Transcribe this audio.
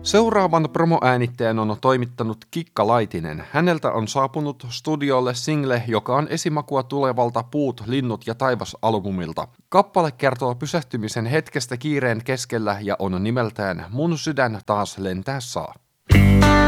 Seuraavan promoäänittäjän on toimittanut Kikka Laitinen. Häneltä on saapunut studiolle single, joka on esimakua tulevalta Puut, linnut ja taivas -albumilta. Kappale kertoo pysähtymisen hetkestä kiireen keskellä ja on nimeltään Mun sydän taas lentää saa.